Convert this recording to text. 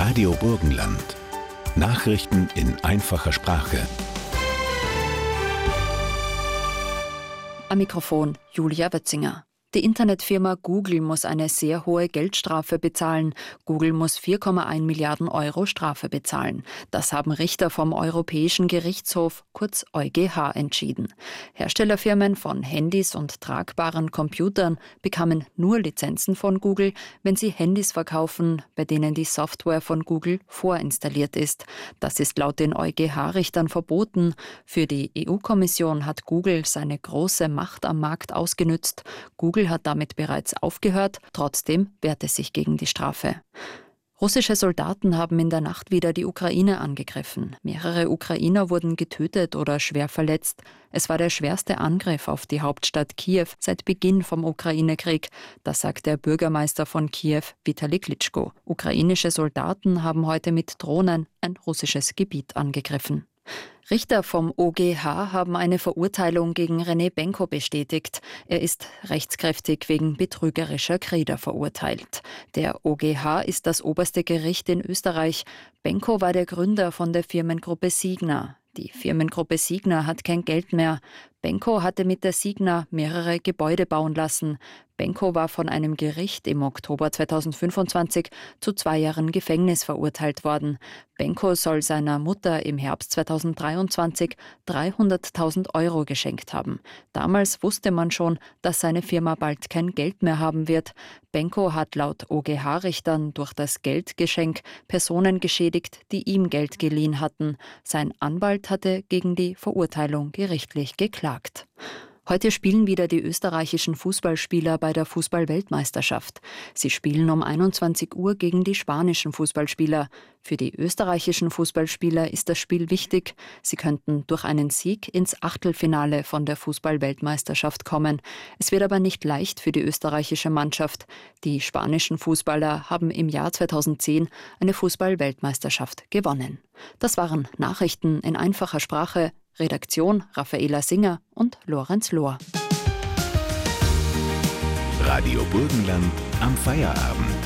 Radio Burgenland. Nachrichten in einfacher Sprache. Am Mikrofon Julia Wötzinger. Die Internetfirma Google muss eine sehr hohe Geldstrafe bezahlen. Google muss 4,1 Milliarden Euro Strafe bezahlen. Das haben Richter vom Europäischen Gerichtshof, kurz EuGH, entschieden. Herstellerfirmen von Handys und tragbaren Computern bekamen nur Lizenzen von Google, wenn sie Handys verkaufen, bei denen die Software von Google vorinstalliert ist. Das ist laut den EuGH-Richtern verboten. Für die EU-Kommission hat Google seine große Macht am Markt ausgenützt. Google hat damit bereits aufgehört, trotzdem wehrt es sich gegen die Strafe. Russische Soldaten haben in der Nacht wieder die Ukraine angegriffen. Mehrere Ukrainer wurden getötet oder schwer verletzt. Es war der schwerste Angriff auf die Hauptstadt Kiew seit Beginn vom Ukraine-Krieg. Das sagt der Bürgermeister von Kiew, Vitali Klitschko. Ukrainische Soldaten haben heute mit Drohnen ein russisches Gebiet angegriffen. Richter vom OGH haben eine Verurteilung gegen René Benko bestätigt. Er ist rechtskräftig wegen betrügerischer Kredit verurteilt. Der OGH ist das oberste Gericht in Österreich. Benko war der Gründer von der Firmengruppe Signa. Die Firmengruppe Signa hat kein Geld mehr. Benko hatte mit der Signa mehrere Gebäude bauen lassen. Benko war von einem Gericht im Oktober 2025 zu 2 Jahren Gefängnis verurteilt worden. Benko soll seiner Mutter im Herbst 2023 300.000 Euro geschenkt haben. Damals wusste man schon, dass seine Firma bald kein Geld mehr haben wird. Benko hat laut OGH-Richtern durch das Geldgeschenk Personen geschädigt, die ihm Geld geliehen hatten. Sein Anwalt hatte gegen die Verurteilung gerichtlich geklagt. Heute spielen wieder die österreichischen Fußballspieler bei der Fußball-Weltmeisterschaft. Sie spielen um 21 Uhr gegen die spanischen Fußballspieler. Für die österreichischen Fußballspieler ist das Spiel wichtig. Sie könnten durch einen Sieg ins Achtelfinale von der Fußball-Weltmeisterschaft kommen. Es wird aber nicht leicht für die österreichische Mannschaft. Die spanischen Fußballer haben im Jahr 2010 eine Fußball-Weltmeisterschaft gewonnen. Das waren Nachrichten in einfacher Sprache. Redaktion Raffaela Singer und Lorenz Lohr. Radio Burgenland am Feierabend.